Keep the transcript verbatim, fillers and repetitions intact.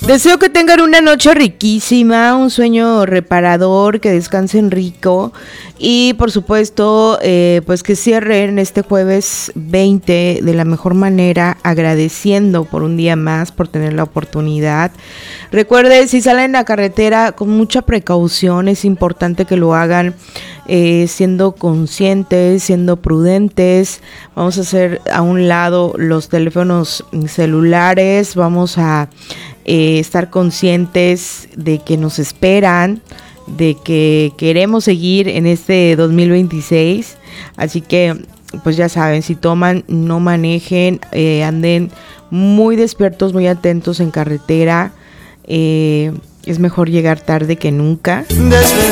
Deseo que tengan una noche riquísima, un sueño reparador, que descansen rico y por supuesto eh, pues que cierren este jueves veinte de la mejor manera, agradeciendo por un día más, por tener la oportunidad. Recuerden, si salen a carretera con mucha precaución, es importante que lo hagan eh, siendo conscientes, siendo prudentes. Vamos a hacer a un lado los teléfonos celulares, vamos a Eh, estar conscientes de que nos esperan, de que queremos seguir en este dos mil veintiséis, así que pues ya saben, si toman, no manejen, eh, anden muy despiertos, muy atentos en carretera, eh, es mejor llegar tarde que nunca.